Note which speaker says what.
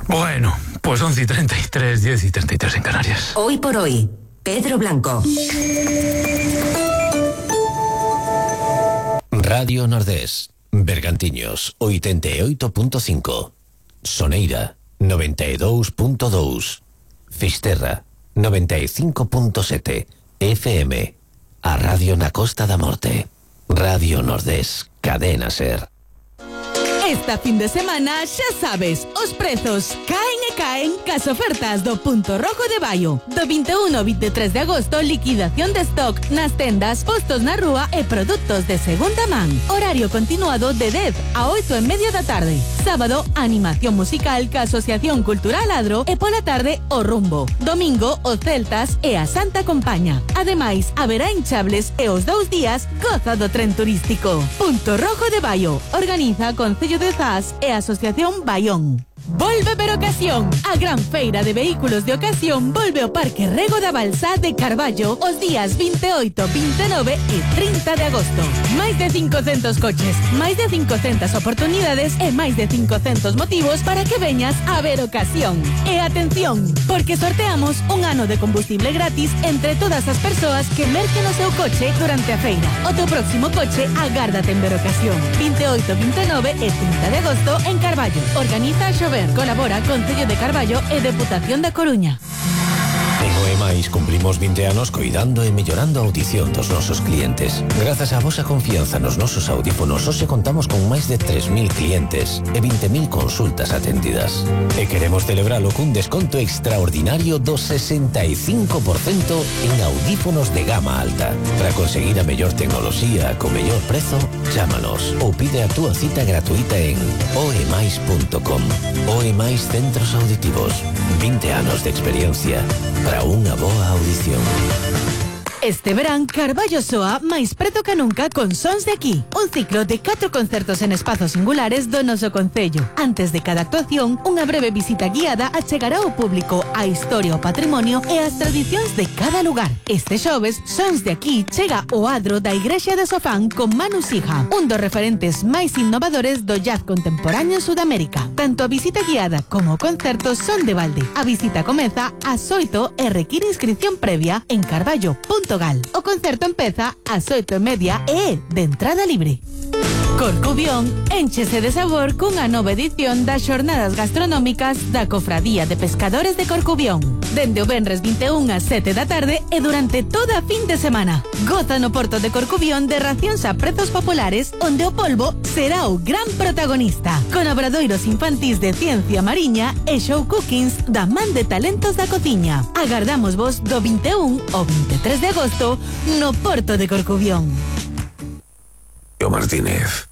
Speaker 1: Bueno, pues 11:33, 10:33 en Canarias.
Speaker 2: Hoy por hoy, Pedro Blanco.
Speaker 3: Radio Nordés, Bergantiños, 88.5. Soneira, 92.2. Fisterra, 95.7. FM. A Radio na Costa da Morte. Radio Nordés, Cadena Ser.
Speaker 4: Esta fin de semana, xa sabes, os prezos caen e caen cas ofertas do Punto Rojo de Baio. Do 21 ao 23 de agosto, liquidación de stock nas tendas, postos na rúa e produtos de segunda man. Horario continuado de 10 a 8:30 da tarde. Sábado, animación musical ca Asociación Cultural Adro e pola tarde o Rumbo. Domingo, o Celtas e a Santa Compaña. Ademais, haberá hinchables e os 2 días goza do tren turístico. Punto Rojo de Baio. Organiza Concello de Zas e Asociación Baión. Volve Verocasión, a gran feira de vehículos de ocasión volve ao Parque Rego da Balsá de Carballo os días 28, 29 e 30 de agosto. Máis de 500 coches, máis de 500 oportunidades e máis de 500 motivos para que veñas a Verocasión. E atención, porque sorteamos un ano de combustible gratis entre todas as persoas que merquen o seu coche durante a feira. O teu próximo coche agárdate en Verocasión. 28, 29 e 30 de agosto en Carballo. Organiza Xover. Colabora Concello de Carballo e Deputación da Coruña.
Speaker 3: En OEMais cumplimos 20 anos coidando e mellorando a audición dos nosos clientes. Grazas á vosa confianza nos nosos audífonos, hoxe contamos con máis de 3.000 clientes e 20.000 consultas atendidas. E queremos celebralo cun desconto extraordinario do 65% en audífonos de gama alta. Para conseguir a mellor tecnoloxía co mellor prezo, chámanos ou pide a túa cita gratuita en oemais.com. OEMais Centros Auditivos. 20 anos de experiencia para unha boa audición.
Speaker 4: Este verán, Carballo soa máis preto que nunca con Sons de Aquí. Un ciclo de 4 concertos en espazos singulares do noso concello. Antes de cada actuación, unha breve visita guiada achegará ao público a historia, o patrimonio e as tradicións de cada lugar. Este xoves, Sons de Aquí chega ao adro da Igrexa de Sofán con Manu Sija, un dos referentes máis innovadores do jazz contemporáneo en Sudamérica. Tanto a visita guiada como o concerto son de balde. A visita comeza ás 8 e require inscripción previa en carballo.gal. O concerto empeza ás 8:30 e é de entrada libre. Corcubión énchese de sabor cunha nova edición das xornadas gastronómicas da Cofradía de Pescadores de Corcubión. Dende o venres 21 ás 7 da tarde e durante toda a fin de semana. Goza no Porto de Corcubión de racións a prezos populares onde o polvo será o gran protagonista. Con obradoiros infantís de ciencia mariña e show cookings da man de talentos da cociña. Agardamos vos do 21 ao 23 de agosto no Porto de Corcubión.
Speaker 1: Yo Martínez.